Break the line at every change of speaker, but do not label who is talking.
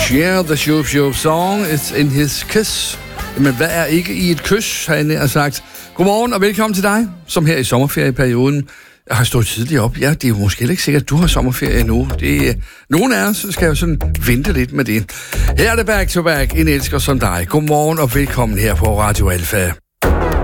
Share the Shoop song, it's in his kiss. Men hvad er ikke i et kys, har jeg sagt. Godmorgen og velkommen til dig, som her i sommerferieperioden har stået tidligt op. Ja, det er jo måske ikke sikkert, at du har sommerferie nu. Nogle af os skal jo sådan vente lidt med det. Her er det back to back, en elsker som dig. Godmorgen og velkommen her på Radio Alfa.